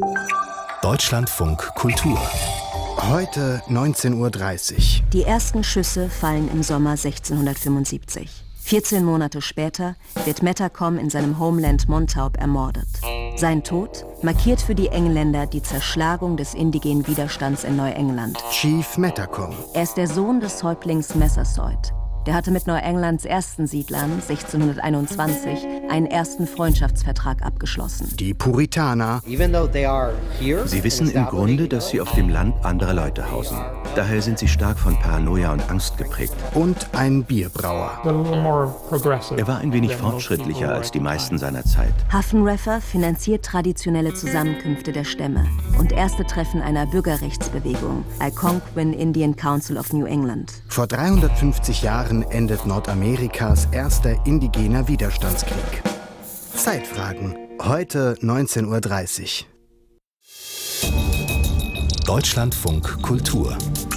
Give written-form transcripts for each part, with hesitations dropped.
Deutschlandfunk Kultur. Heute 19:30 Uhr. Die ersten Schüsse fallen im Sommer 1675. 14 Monate später wird Metacom in seinem Homeland Montauk ermordet. Sein Tod markiert für die Engländer die Zerschlagung des indigenen Widerstands in Neuengland. Chief Metacom. Er ist der Sohn des Häuptlings Massasoit. Der hatte mit Neuenglands ersten Siedlern 1621 einen ersten Freundschaftsvertrag abgeschlossen. Die Puritaner. Sie wissen im Grunde, dass sie auf dem Land anderer Leute hausen. Daher sind sie stark von Paranoia und Angst geprägt. Und ein Bierbrauer. Er war ein wenig fortschrittlicher als die meisten seiner Zeit. Haffenreffer finanziert traditionelle Zusammenkünfte der Stämme und erste Treffen einer Bürgerrechtsbewegung, Algonquin Indian Council of New England. Vor 350 Jahren endet Nordamerikas erster indigener Widerstandskrieg. Zeitfragen. Heute 19:30 Uhr. Deutschlandfunk Kultur.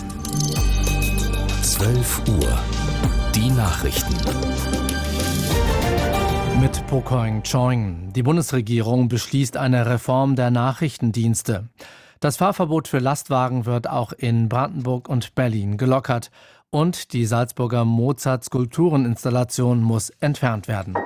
12 Uhr. Die Nachrichten. Mit Pokoing Choing. Die Bundesregierung beschließt eine Reform der Nachrichtendienste. Das Fahrverbot für Lastwagen wird auch in Brandenburg und Berlin gelockert. Und die Salzburger Mozart-Skulptureninstallation muss entfernt werden.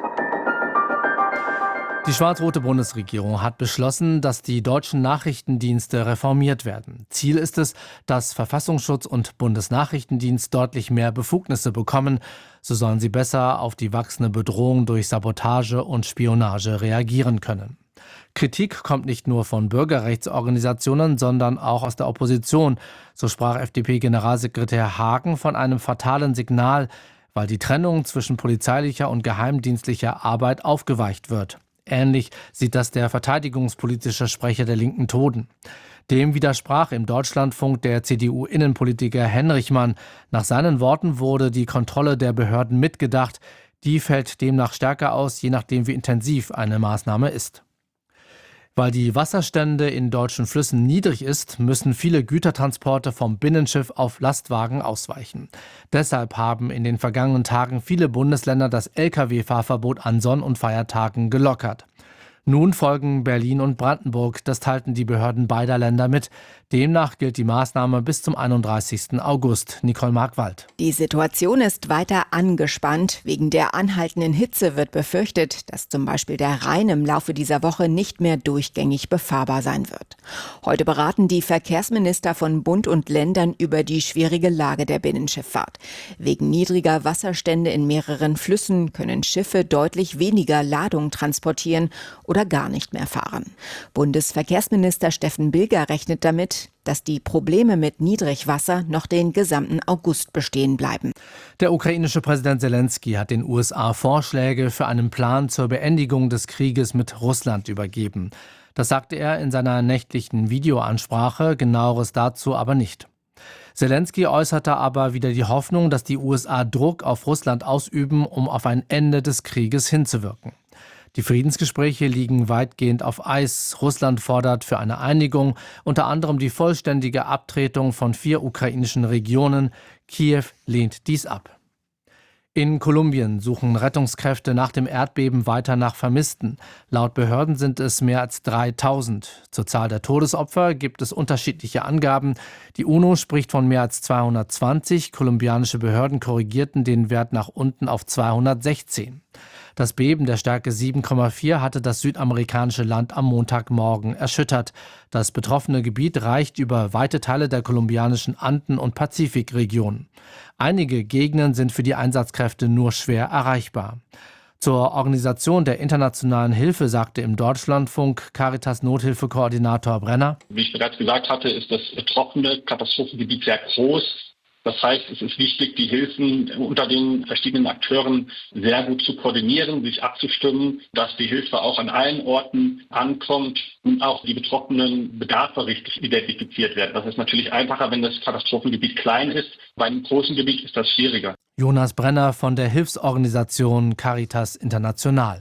Die schwarz-rote Bundesregierung hat beschlossen, dass die deutschen Nachrichtendienste reformiert werden. Ziel ist es, dass Verfassungsschutz und Bundesnachrichtendienst deutlich mehr Befugnisse bekommen. So sollen sie besser auf die wachsende Bedrohung durch Sabotage und Spionage reagieren können. Kritik kommt nicht nur von Bürgerrechtsorganisationen, sondern auch aus der Opposition. So sprach FDP-Generalsekretär Hagen von einem fatalen Signal, weil die Trennung zwischen polizeilicher und geheimdienstlicher Arbeit aufgeweicht wird. Ähnlich sieht das der verteidigungspolitische Sprecher der Linken Toden. Dem widersprach im Deutschlandfunk der CDU-Innenpolitiker Henrichmann. Nach seinen Worten wurde die Kontrolle der Behörden mitgedacht. Die fällt demnach stärker aus, je nachdem wie intensiv eine Maßnahme ist. Weil die Wasserstände in deutschen Flüssen niedrig ist, müssen viele Gütertransporte vom Binnenschiff auf Lastwagen ausweichen. Deshalb haben in den vergangenen Tagen viele Bundesländer das Lkw-Fahrverbot an Sonn- und Feiertagen gelockert. Nun folgen Berlin und Brandenburg, das teilten die Behörden beider Länder mit. Demnach gilt die Maßnahme bis zum 31. August. Nicole Markwald. Die Situation ist weiter angespannt. Wegen der anhaltenden Hitze wird befürchtet, dass zum Beispiel der Rhein im Laufe dieser Woche nicht mehr durchgängig befahrbar sein wird. Heute beraten die Verkehrsminister von Bund und Ländern über die schwierige Lage der Binnenschifffahrt. Wegen niedriger Wasserstände in mehreren Flüssen können Schiffe deutlich weniger Ladung transportieren oder gar nicht mehr fahren. Bundesverkehrsminister Steffen Bilger rechnet damit, dass die Probleme mit Niedrigwasser noch den gesamten August bestehen bleiben. Der ukrainische Präsident Zelensky hat den USA Vorschläge für einen Plan zur Beendigung des Krieges mit Russland übergeben. Das sagte er in seiner nächtlichen Videoansprache, Genaueres dazu aber nicht. Zelensky äußerte aber wieder die Hoffnung, dass die USA Druck auf Russland ausüben, um auf ein Ende des Krieges hinzuwirken. Die Friedensgespräche liegen weitgehend auf Eis. Russland fordert für eine Einigung unter anderem die vollständige Abtretung von 4 ukrainischen Regionen. Kiew lehnt dies ab. In Kolumbien suchen Rettungskräfte nach dem Erdbeben weiter nach Vermissten. Laut Behörden sind es mehr als 3000. Zur Zahl der Todesopfer gibt es unterschiedliche Angaben. Die UNO spricht von mehr als 220. Kolumbianische Behörden korrigierten den Wert nach unten auf 216. Das Beben der Stärke 7,4 hatte das südamerikanische Land am Montagmorgen erschüttert. Das betroffene Gebiet reicht über weite Teile der kolumbianischen Anden- und Pazifikregion. Einige Gegenden sind für die Einsatzkräfte nur schwer erreichbar. Zur Organisation der internationalen Hilfe sagte im Deutschlandfunk Caritas-Nothilfekoordinator Brenner: Wie ich bereits gesagt hatte, ist das betroffene Katastrophengebiet sehr groß. Das heißt, es ist wichtig, die Hilfen unter den verschiedenen Akteuren sehr gut zu koordinieren, sich abzustimmen, dass die Hilfe auch an allen Orten ankommt und auch die betroffenen Bedarfe richtig identifiziert werden. Das ist natürlich einfacher, wenn das Katastrophengebiet klein ist. Bei einem großen Gebiet ist das schwieriger. Jonas Brenner von der Hilfsorganisation Caritas International.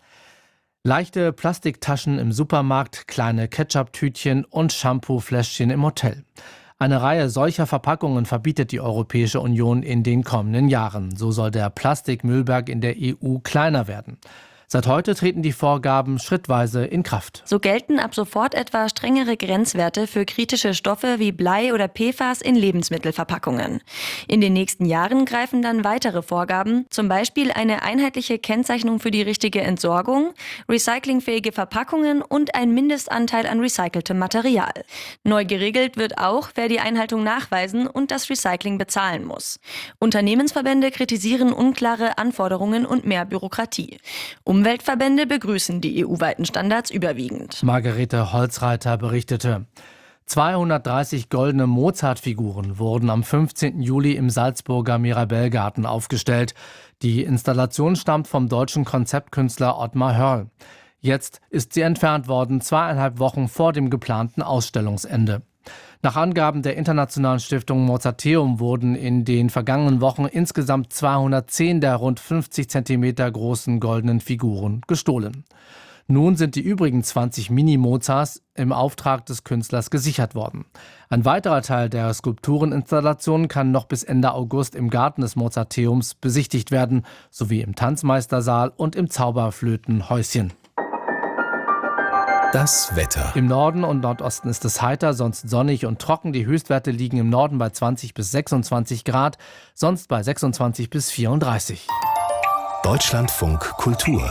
Leichte Plastiktaschen im Supermarkt, kleine Ketchup-Tütchen und Shampoo-Fläschchen im Hotel. Eine Reihe solcher Verpackungen verbietet die Europäische Union in den kommenden Jahren. So soll der Plastikmüllberg in der EU kleiner werden. Seit heute treten die Vorgaben schrittweise in Kraft. So gelten ab sofort etwa strengere Grenzwerte für kritische Stoffe wie Blei oder PFAS in Lebensmittelverpackungen. In den nächsten Jahren greifen dann weitere Vorgaben, zum Beispiel eine einheitliche Kennzeichnung für die richtige Entsorgung, recyclingfähige Verpackungen und ein Mindestanteil an recyceltem Material. Neu geregelt wird auch, wer die Einhaltung nachweisen und das Recycling bezahlen muss. Unternehmensverbände kritisieren unklare Anforderungen und mehr Bürokratie. Umweltverbände begrüßen die EU-weiten Standards überwiegend. Margarete Holzreiter berichtete. 230 goldene Mozart-Figuren wurden am 15. Juli im Salzburger Mirabellgarten aufgestellt. Die Installation stammt vom deutschen Konzeptkünstler Ottmar Hörl. Jetzt ist sie entfernt worden, 2,5 Wochen vor dem geplanten Ausstellungsende. Nach Angaben der internationalen Stiftung Mozarteum wurden in den vergangenen Wochen insgesamt 210 der rund 50 cm großen goldenen Figuren gestohlen. Nun sind die übrigen 20 Mini-Mozarts im Auftrag des Künstlers gesichert worden. Ein weiterer Teil der Skulptureninstallation kann noch bis Ende August im Garten des Mozarteums besichtigt werden, sowie im Tanzmeistersaal und im Zauberflötenhäuschen. Das Wetter. Im Norden und Nordosten ist es heiter, sonst sonnig und trocken. Die Höchstwerte liegen im Norden bei 20 bis 26 Grad, sonst bei 26 bis 34. Deutschlandfunk Kultur.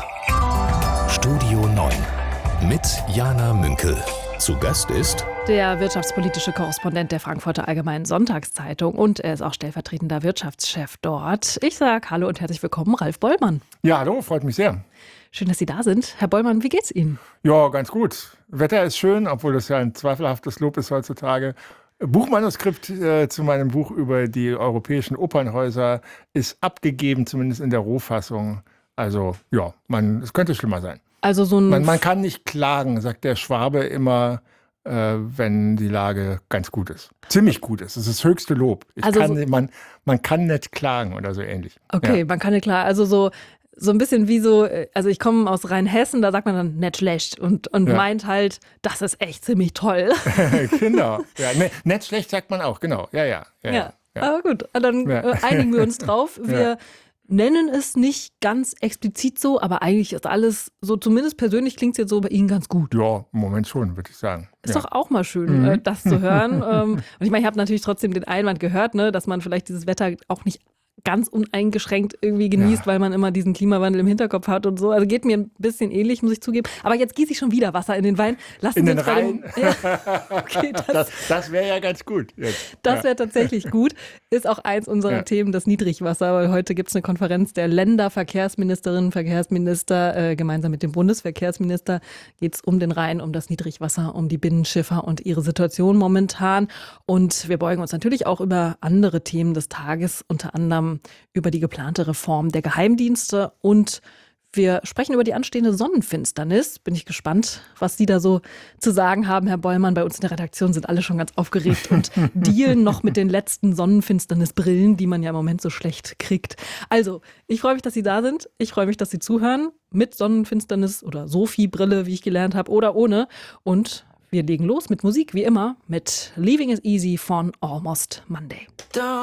Studio 9 mit Jana Münkel. Zu Gast ist der wirtschaftspolitische Korrespondent der Frankfurter Allgemeinen Sonntagszeitung und er ist auch stellvertretender Wirtschaftschef dort. Ich sage hallo und herzlich willkommen, Ralf Bollmann. Ja, hallo, freut mich sehr. Schön, dass Sie da sind. Herr Bollmann, wie geht's Ihnen? Ja, ganz gut. Wetter ist schön, obwohl das ja ein zweifelhaftes Lob ist heutzutage. Buchmanuskript zu meinem Buch über die europäischen Opernhäuser ist abgegeben, zumindest in der Rohfassung. Also ja, es könnte schlimmer sein. Also man kann nicht klagen, sagt der Schwabe immer, wenn die Lage ganz gut ist. Ziemlich gut ist. Das ist das höchste Lob. Man kann nicht klagen oder so ähnlich. Okay, ja. Man kann nicht klagen. Also so ein bisschen wie so, also ich komme aus Rheinhessen, da sagt man dann nicht schlecht und ja. Meint halt, das ist echt ziemlich toll. Genau. Ja, nicht schlecht sagt man auch, genau. Ja. Aber gut, dann einigen wir uns drauf. Wir nennen es nicht ganz explizit so, aber eigentlich ist alles so, zumindest persönlich klingt es jetzt so bei Ihnen ganz gut. Ja, im Moment schon, würde ich sagen. Ist doch auch mal schön, das zu hören. Und ich meine, ich habe natürlich trotzdem den Einwand gehört, ne, dass man vielleicht dieses Wetter auch nicht ganz uneingeschränkt irgendwie genießt, weil man immer diesen Klimawandel im Hinterkopf hat und so. Also geht mir ein bisschen ähnlich, muss ich zugeben. Aber jetzt gieße ich schon wieder Wasser in den Wein. In den Rhein? Okay, das wäre ja ganz gut. Das wäre tatsächlich gut. Ist auch eins unserer Themen, das Niedrigwasser. Weil heute gibt es eine Konferenz der Länderverkehrsministerinnen und Verkehrsminister. Gemeinsam mit dem Bundesverkehrsminister geht es um den Rhein, um das Niedrigwasser, um die Binnenschiffer und ihre Situation momentan. Und wir beugen uns natürlich auch über andere Themen des Tages, unter anderem über die geplante Reform der Geheimdienste und wir sprechen über die anstehende Sonnenfinsternis. Bin ich gespannt, was Sie da so zu sagen haben, Herr Bollmann. Bei uns in der Redaktion sind alle schon ganz aufgeregt und dealen noch mit den letzten Sonnenfinsternisbrillen, die man ja im Moment so schlecht kriegt. Also, ich freue mich, dass Sie da sind. Ich freue mich, dass Sie zuhören. Mit Sonnenfinsternis oder Sophie-Brille, wie ich gelernt habe, oder ohne. Und wir legen los mit Musik, wie immer, mit Leaving Is Easy von Almost Monday.